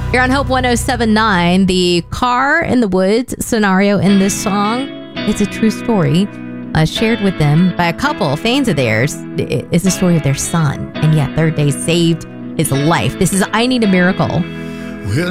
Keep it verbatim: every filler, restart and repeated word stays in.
You're on Hope one oh seven point nine. The car in the woods scenario in this song, it's a true story uh, shared with them by a couple, fans of theirs. It's the story of their son. And yet, third day saved his life. This is I Need a Miracle.